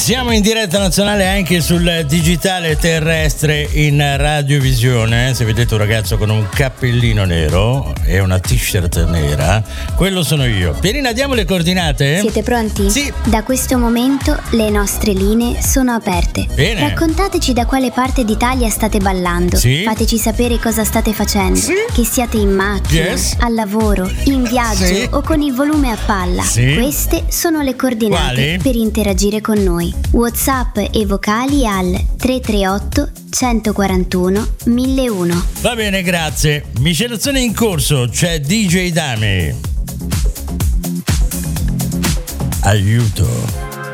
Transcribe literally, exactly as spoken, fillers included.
Siamo in diretta nazionale anche sul digitale terrestre in radiovisione. Se vedete un ragazzo con un cappellino nero e una t-shirt nera, quello sono io. Pierina, diamo le coordinate? Siete pronti? Sì. Da questo momento le nostre linee sono aperte. Bene. Raccontateci da quale parte d'Italia state ballando. Sì. Fateci sapere cosa state facendo. Sì. Che siate in macchina, Yes. al lavoro, in viaggio Sì. o con il volume a palla. Sì. Queste sono le coordinate Quali? per interagire con noi. WhatsApp e vocali al tre tre otto centoquarantuno mille uno. Va bene, grazie. Miscelazione in corso, c'è D J Dami. Aiuto.